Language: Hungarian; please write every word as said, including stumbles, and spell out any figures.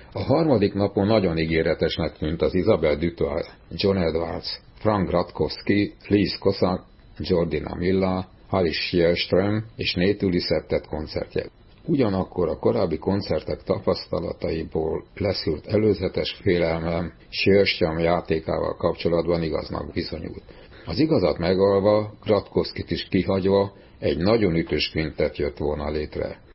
A harmadik napon nagyon ígéretesnek tűnt az Isabelle Dutoit, John Edwards, Frank Gradkowski, Liz Cossack, Jordina Milla, Harry Sjöström és Nate Ulissettet koncertje. Ugyanakkor a korábbi koncertek tapasztalataiból leszűrt előzetes félelmem Sjöström játékával kapcsolatban igaznak bizonyult. Az igazat megalva, Gradkowskit is kihagyva egy nagyon ütős kvintet jött volna létre.